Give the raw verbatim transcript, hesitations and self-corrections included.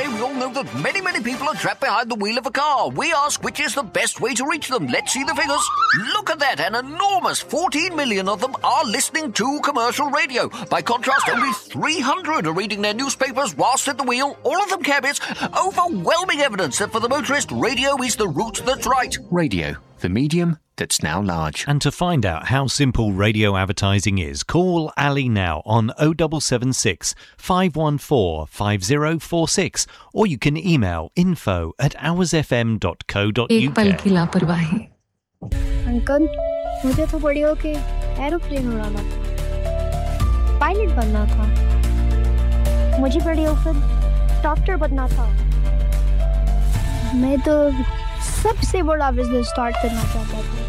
Today, we all know that many, many people are trapped behind the wheel of a car. We ask which is the best way to reach them. Let's see the figures. Look at that. An enormous fourteen million of them are listening to commercial radio. By contrast, only three hundred are reading their newspapers whilst at the wheel. All of them cabbies. Overwhelming evidence that for the motorist, radio is the route that's right. Radio, the medium that's now large. And to find out how simple radio advertising is, call Ali now on oh seven seven six, five one four, five oh four six, or you can email info at hours f m dot co dot u k. एक पल की लापरवाही। Uncle, मुझे तो बड़ी होके aeroplane उड़ाना था, पायलट बनना था, मुझे बड़ी होकर डॉक्टर बनना था। मैं तो सबसे बड़ा बिजनेस स्टार्ट करना चाहता था।